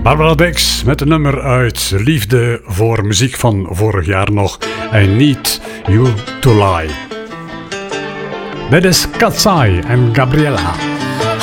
Barbara Dex met een nummer uit Liefde voor muziek van vorig jaar nog. I Need You To Lie. Dit is Katsai en Gabriella.